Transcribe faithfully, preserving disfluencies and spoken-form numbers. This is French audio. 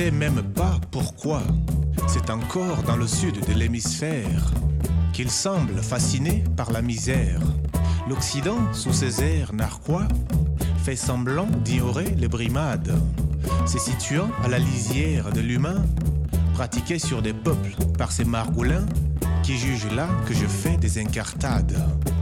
sais même pas pourquoi. C'est encore dans le sud de l'hémisphère qu'il semble fasciné par la misère. L'Occident, sous ses airs narquois, fait semblant d'ignorer les brimades, se situant à la lisière de l'humain, pratiqué sur des peuples par ces margoulins qui jugent là que je fais des incartades.